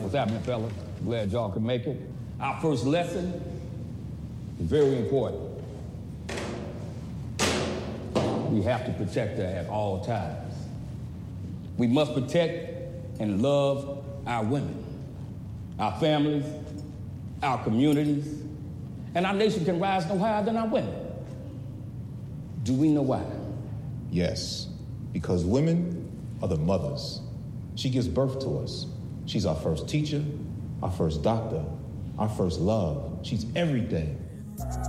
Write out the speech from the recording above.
What's happening, fellas? Glad y'all can make it. Our first lesson is very important. We have to protect her at all times. We must protect and love our women, our families, our communities, and our nation can rise no higher than our women. Do we know why? Yes, because women are the mothers. She gives birth to us. She's our first teacher, our first doctor, our first love. She's everything.